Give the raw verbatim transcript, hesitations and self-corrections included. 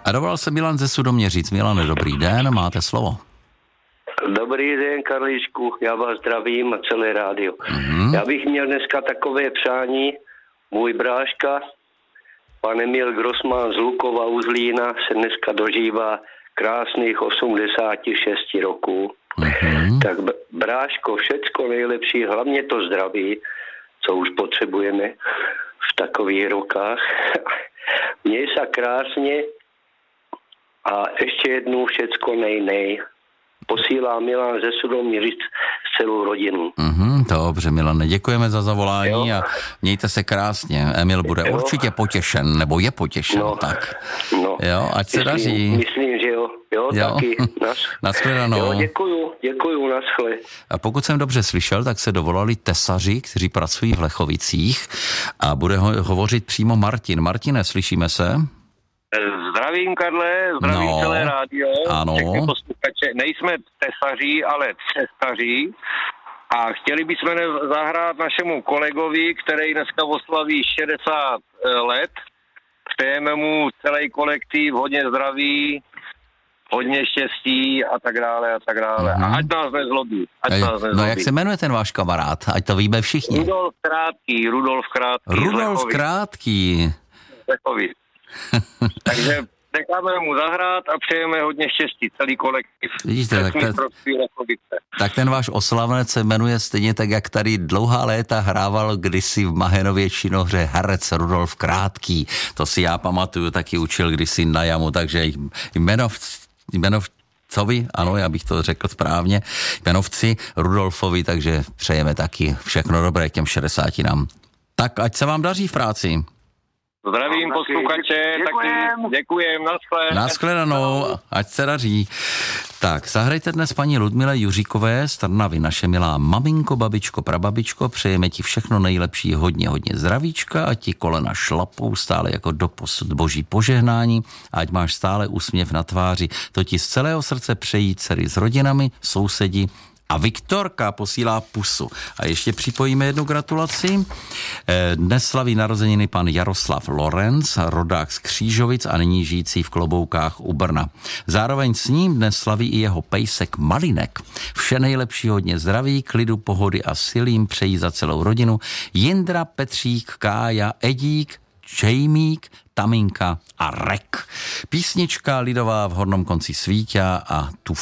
A dovolal se Milan ze Sudoměřic. Milane, dobrý den, máte slovo. Dobrý den, Karlíčku, já vás zdravím a celé rádio. Mm-hmm. Já bych měl dneska takové přání. Můj bráška, pan Emil Grossman z Lukova u Zlína, se dneska dožívá krásných osmdesát šest roků. Mm-hmm. Tak bráško, všecko nejlepší, hlavně to zdraví, co už potřebujeme v takových rokách. Měj se krásně a ještě jednou všecko nej nej. Posílá Milan ze Sudoměřic s celou rodinu. Mm-hmm, dobře, Milane, děkujeme za zavolání jo. A mějte se krásně. Emil bude jo. určitě potěšen, nebo je potěšen, no. tak. No. Jo, ať se myslím, daří. Myslím, že jo. Jo, jo. taky. Nas... Naschledanou. Jo, děkuju, děkuju, naschle. A pokud jsem dobře slyšel, tak se dovolali tesaři, kteří pracují v Lechovicích a bude ho- hovořit přímo Martin. Martine, slyšíme se? Zdravím, Karle, zdravím no, celé rádio. Ano. Všechny posluchače. Nejsme tesaří, ale cestaří. A chtěli bychom zahrát našemu kolegovi, který dneska oslaví šedesát let. Přejeme mu celý kolektiv hodně zdraví, hodně štěstí a tak dále a tak dále. Mm-hmm. A ať nás nezlobí. Ať Ej, nás nezlobí. No jak se jmenuje ten váš kamarád? Ať to víme všichni. Rudolf Krátký, Rudolf Krátký. Rudolf Krátký. Lechovic. Takže necháme mu zahrát a přejeme hodně štěstí, celý kolektiv. Vidíte, tak, ten, tak ten váš oslavnec se jmenuje stejně tak, jak tady dlouhá léta hrával kdysi v Mahenově činohře herec Rudolf Krátký. To si já pamatuju, taky učil kdysi na jamu, takže jmenov, jmenov Covi, ano, já bych to řekl správně, jmenovci Rudolfovi, takže přejeme taky všechno dobré k těm šedesátinám. Tak ať se vám daří v práci. Zdravím posluchače, děkujem, děkujem, naschle. Naschledanou, ať se daří. Tak, zahrajte dnes paní Ludmile Juříkové z Trnavy, naše milá maminko, babičko, prababičko, přejeme ti všechno nejlepší, hodně, hodně zdravíčka, ať ti kolena šlapou stále jako doposud boží požehnání, ať máš stále úsměv na tváři, to ti z celého srdce přejí dcery s rodinami, sousedi. A Viktorka posílá pusu. A ještě připojíme jednu gratulaci. Dnes slaví narozeniny pan Jaroslav Lorenc, rodák z Křížovic a nyní žijící v Kloboukách u Brna. Zároveň s ním dnes slaví i jeho pejsek Malinek. Vše nejlepší, hodně zdraví, klidu, pohody a sil jim přejí za celou rodinu Jindra, Petřík, Kája, Edík, Jamík, Taminka a Rek. Písnička lidová v hornom konci svítě a tu